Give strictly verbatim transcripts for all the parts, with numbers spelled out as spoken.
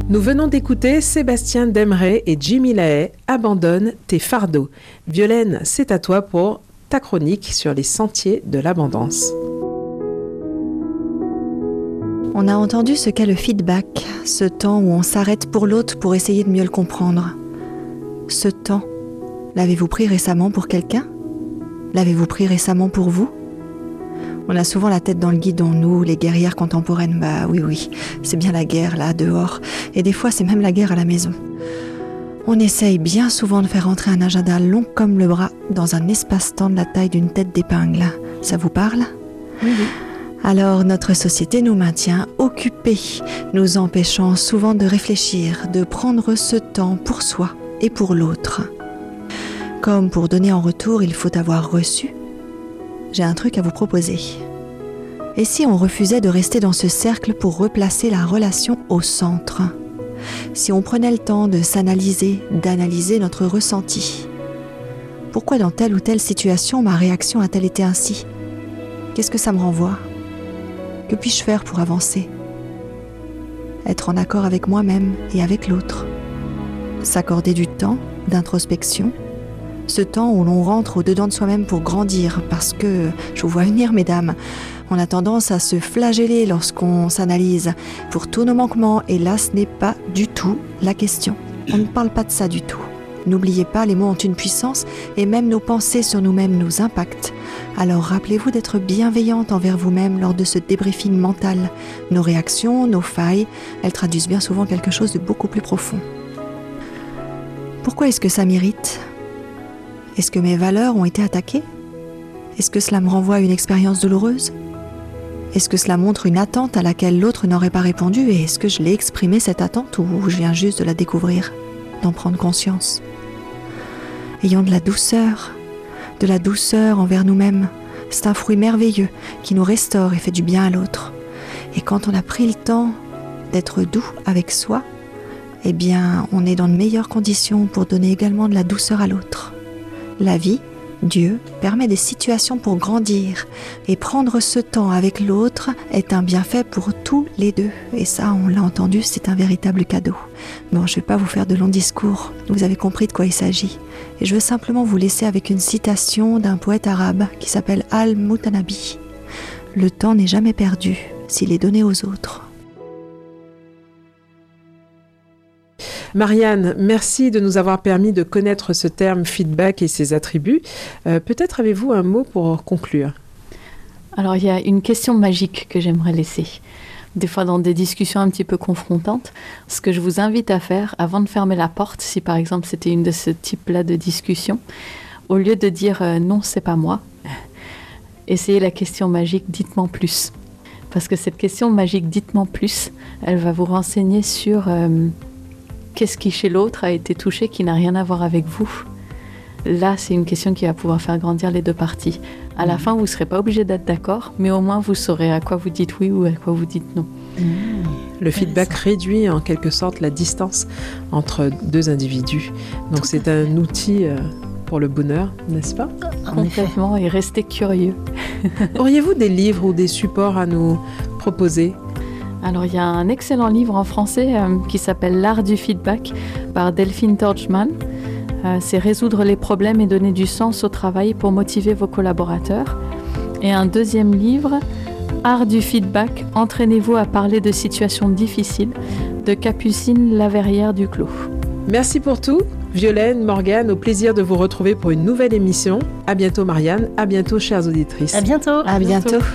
Nous venons d'écouter Sébastien Demeret et Jimmy Lahaye, Abandonne tes fardeaux. Violaine, c'est à toi pour ta chronique sur les sentiers de l'abondance. On a entendu ce qu'est le feedback, ce temps où on s'arrête pour l'autre pour essayer de mieux le comprendre. Ce temps, l'avez-vous pris récemment pour quelqu'un ? L'avez-vous pris récemment pour vous ? On a souvent la tête dans le guidon, nous, les guerrières contemporaines. Bah oui, oui, c'est bien la guerre, là, dehors. Et des fois, c'est même la guerre à la maison. On essaye bien souvent de faire entrer un agenda long comme le bras dans un espace-temps de la taille d'une tête d'épingle. Ça vous parle ? Oui, oui. Alors, notre société nous maintient occupés, nous empêchant souvent de réfléchir, de prendre ce temps pour soi et pour l'autre. Comme pour donner en retour, il faut avoir reçu. J'ai un truc à vous proposer. Et si on refusait de rester dans ce cercle pour replacer la relation au centre ? Si on prenait le temps de s'analyser, d'analyser notre ressenti ? Pourquoi dans telle ou telle situation ma réaction a-t-elle été ainsi ? Qu'est-ce que ça me renvoie ? Que puis-je faire pour avancer ? Être en accord avec moi-même et avec l'autre. S'accorder du temps d'introspection. Ce temps où l'on rentre au-dedans de soi-même pour grandir, parce que, je vous vois venir mesdames, on a tendance à se flageller lorsqu'on s'analyse pour tous nos manquements, et là ce n'est pas du tout la question. On ne parle pas de ça du tout. N'oubliez pas, les mots ont une puissance, et même nos pensées sur nous-mêmes nous impactent. Alors rappelez-vous d'être bienveillante envers vous-même lors de ce débriefing mental. Nos réactions, nos failles, elles traduisent bien souvent quelque chose de beaucoup plus profond. Pourquoi est-ce que ça m'irrite ? Est-ce que mes valeurs ont été attaquées ? Est-ce que cela me renvoie à une expérience douloureuse ? Est-ce que cela montre une attente à laquelle l'autre n'aurait pas répondu ? Et est-ce que je l'ai exprimée cette attente ou je viens juste de la découvrir, d'en prendre conscience ? Ayons de la douceur, de la douceur envers nous-mêmes. C'est un fruit merveilleux qui nous restaure et fait du bien à l'autre. Et quand on a pris le temps d'être doux avec soi, eh bien, on est dans de meilleures conditions pour donner également de la douceur à l'autre. La vie, Dieu, permet des situations pour grandir, et prendre ce temps avec l'autre est un bienfait pour tous les deux. Et ça, on l'a entendu, c'est un véritable cadeau. Bon, je ne vais pas vous faire de longs discours, vous avez compris de quoi il s'agit. Et je veux simplement vous laisser avec une citation d'un poète arabe qui s'appelle Al-Mutanabi. « Le temps n'est jamais perdu s'il est donné aux autres. » Marianne, merci de nous avoir permis de connaître ce terme feedback et ses attributs. Euh, peut-être avez-vous un mot pour conclure ? Alors, il y a une question magique que j'aimerais laisser. Des fois, dans des discussions un petit peu confrontantes, ce que je vous invite à faire, avant de fermer la porte, si par exemple c'était une de ce type-là de discussion, au lieu de dire euh, « non, c'est pas moi », essayez la question magique « dites-moi plus ». Parce que cette question magique « dites-moi plus », elle va vous renseigner sur... Euh, Qu'est-ce qui, chez l'autre, a été touché qui n'a rien à voir avec vous ? Là, c'est une question qui va pouvoir faire grandir les deux parties. À la fin, vous ne serez pas obligé d'être d'accord, mais au moins, vous saurez à quoi vous dites oui ou à quoi vous dites non. Mmh. Le feedback réduit en quelque sorte la distance entre deux individus. Donc, c'est un outil pour le bonheur, n'est-ce pas ? Complètement, et restez curieux. Auriez-vous des livres ou des supports à nous proposer ? Alors, il y a un excellent livre en français euh, qui s'appelle « L'art du feedback » par Delphine Torchman. Euh, c'est résoudre les problèmes et donner du sens au travail pour motiver vos collaborateurs. Et un deuxième livre, « Art du feedback, entraînez-vous à parler de situations difficiles » de Capucine Laverrière Duclos. Merci pour tout. Violaine, Morgane, au plaisir de vous retrouver pour une nouvelle émission. À bientôt Marianne, à bientôt chères auditrices. À bientôt. À bientôt. bientôt.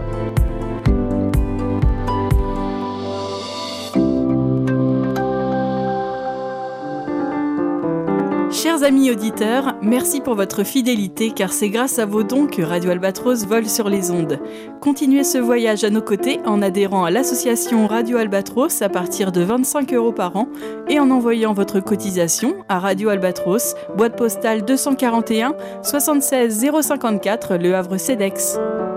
Chers amis auditeurs, merci pour votre fidélité car c'est grâce à vos dons que Radio Albatros vole sur les ondes. Continuez ce voyage à nos côtés en adhérant à l'association Radio Albatros à partir de vingt-cinq euros par an et en envoyant votre cotisation à Radio Albatros, boîte postale deux cent quarante et un soixante-seize zéro cinquante-quatre Le Havre-Cedex.